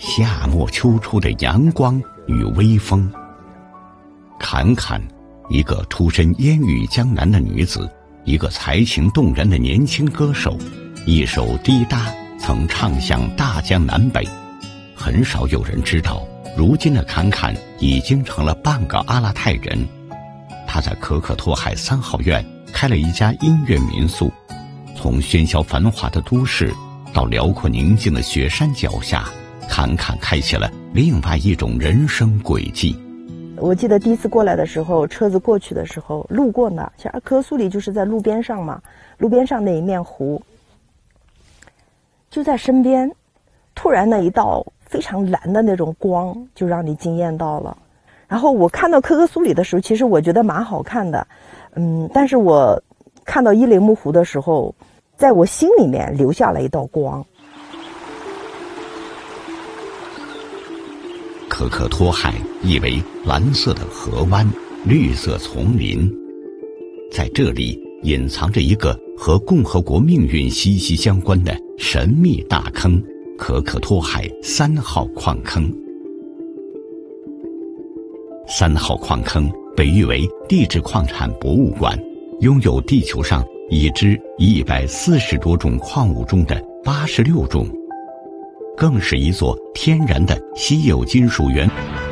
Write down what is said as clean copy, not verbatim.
夏末秋初的阳光与微风。侃侃，一个出身烟雨江南的女子，一个才情动人的年轻歌手，一首滴答曾唱响大江南北。很少有人知道，如今的侃侃已经成了半个阿拉泰人。他在可可托海3号院开了一家音乐民宿，从喧嚣繁华的都市到辽阔宁静的雪山脚下，侃侃开启了另外一种人生轨迹。 我记得第一次过来的时候，车子过去的时候路过那，像可可苏里就是在路边上嘛，路边上那一面湖，就在身边，突然那一道非常蓝的那种光就让你惊艳到了。然后我看到可可苏里的时候，其实我觉得蛮好看的，但是我看到伊雷木湖的时候，在我心里面留下了一道光。 可可托海意为蓝色的河湾，绿色丛林，在这里隐藏着一个和共和国命运息息相关的神秘大坑——可可托海3号矿坑。3号矿坑被誉为地质矿产博物馆，拥有地球上已知140多种矿物中的86种，更是一座天然的稀有金属源。